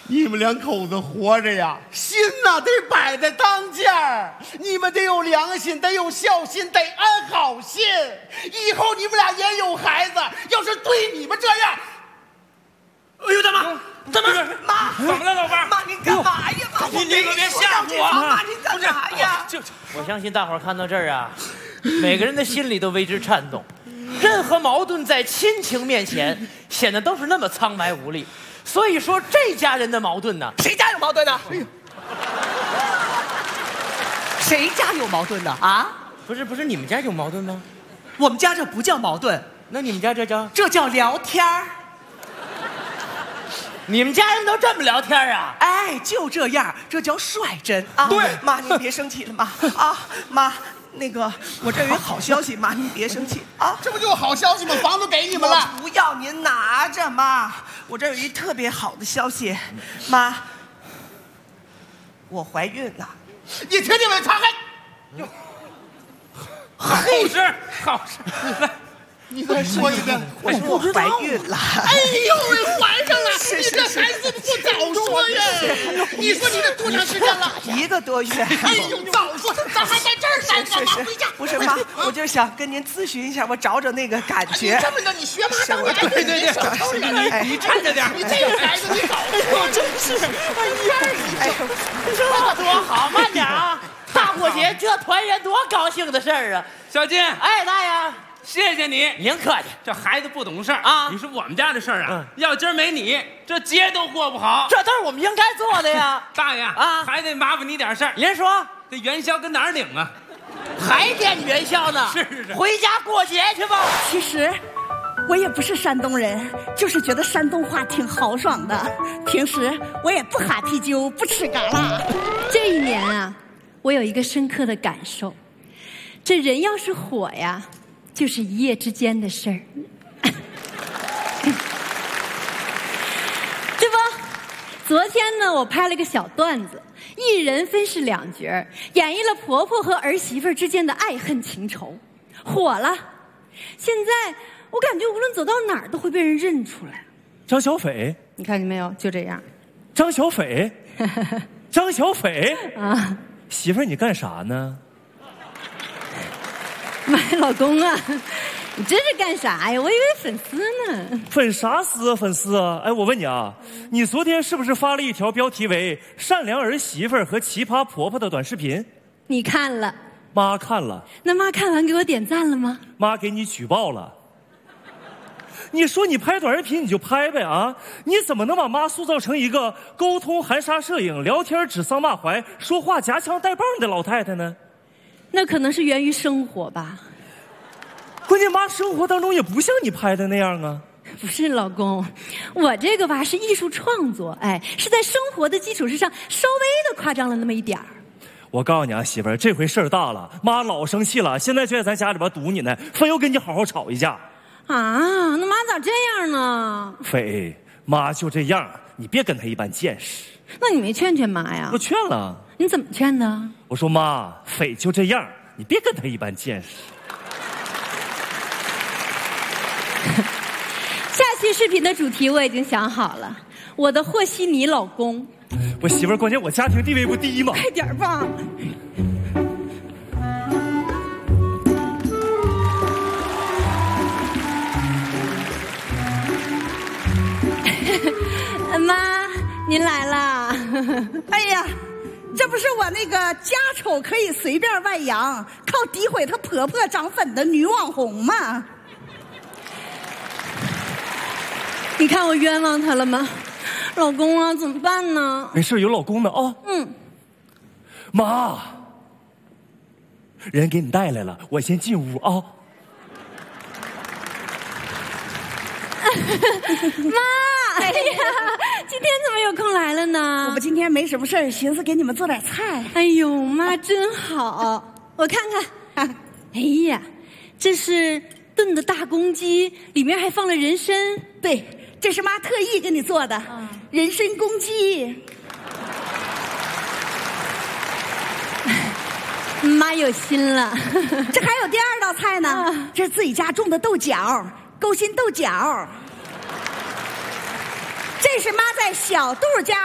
你们两口子活着呀，心呐得摆在当间儿，你们得有良心，得有孝心，得安好心。以后你们俩也有孩子，要是对你们这样， 哎呦，大妈，大妈， 妈， 怎么了，老伴儿？ 妈，您干嘛呀？妈， 你可别吓唬我！ 妈，您干嘛呀？ 我相信大伙儿看到这儿啊，每个人的心里都为之颤动。任何矛盾在亲情面前显得都是那么苍白无力。所以说，这家人的矛盾呢， 谁家有矛盾呢？谁家有矛盾呢？啊？ 不是你们家有矛盾吗？ 我们家这不叫矛盾， 那你们家这叫？ 这叫聊天儿。 你们家人都这么聊天啊？ 哎，就这样，这叫率真啊！ 对， 妈，您别生气了，妈啊，妈，那个我这有一好消息，妈您别生气啊！ 这不就好消息吗？房子给你们了。 我不要，您拿着，妈，我这有一特别好的消息，妈，我怀孕了。 你听见没？查开。 好事，好事，来。 你再说一遍， 我说我怀孕了。 哎呦喂，怀上了！你这孩子不早说呀？你说你这多长时间了 ？1个多月。 哎呦，早说！咱还在这儿待着吗？回家。 不是妈，我就是想跟您咨询一下，我找找那个感觉。 你这么着，你学妈当年。 对，你站着点。 你这个孩子，你早说！ 真是，哎呦， 这多好！慢点啊！大过节这团圆多高兴的事儿啊！ 小金， 哎，大爷。 谢谢你， 您客气。 这孩子不懂事儿啊！ 你说我们家的事儿啊，要今儿没你，这节都过不好。 这都是我们应该做的呀。 大爷啊，还得麻烦你点事儿。 您说， 这元宵跟哪儿领啊？ 还惦记元宵呢？ 是， 回家过节去吧。 其实，我也不是山东人，就是觉得山东话挺豪爽的。平时我也不哈啤酒，不吃嘎啦。 这一年啊，我有一个深刻的感受，这人要是火呀。就是一夜之间的事儿，这不，昨天呢，我拍了个小段子，一人分饰2角，演绎了婆婆和儿媳妇之间的爱恨情仇，火了。现在我感觉无论走到哪儿都会被人认出来。 张小斐， 你看见没有？就这样。 张小斐，张小斐啊， 媳妇儿，你干啥呢？ 妈，老公啊，你这是干啥呀？我以为粉丝呢。 粉啥丝啊？粉丝啊？哎，我问你啊，你昨天是不是发了一条标题为“善良儿媳妇儿和奇葩婆婆”的短视频？ 你看了？ 妈看了。 那妈看完给我点赞了吗？ 妈给你举报了。你说你拍短视频你就拍呗啊！你怎么能把妈塑造成一个沟通含沙射影、聊天指桑骂槐、说话夹枪带棒的老太太呢？ 那可能是源于生活吧。 关键妈生活当中也不像你拍的那样啊。 不是老公，我这个吧是艺术创作，哎，是在生活的基础之上稍微的夸张了那么一点儿。 我告诉你啊，媳妇儿，这回事儿大了，妈老生气了，现在就在咱家里边堵你呢，非要跟你好好吵一架。 啊，那妈咋这样呢？ 斐，妈就这样，你别跟她一般见识。 那你没劝劝妈呀？ 我劝了。 你怎么劝的？ 我说妈，斐就这样，你别跟她一般见识。 下期视频的主题我已经想好了，我的和稀泥老公。 我媳妇儿，关键我家庭地位不低吗？ 快点吧。妈，您来啦！ 哎呀，这不是我那个家丑可以随便外扬，靠诋毁她婆婆涨粉的女网红吗？ 你看我冤枉她了吗？老公啊，怎么办呢？ 没事，有老公呢啊。妈，人给你带来了，我先进屋啊。 妈，哎呀，今天怎么有空来了呢？ 我们今天没什么事儿，寻思给你们做点菜。 哎呦，妈真好，我看看。哎呀，这是炖的大公鸡，里面还放了人参。 对，这是妈特意给你做的，人参公鸡。 妈有心了。 这还有第2道菜呢，这是自己家种的豆角，勾心斗角。这是妈在小杜家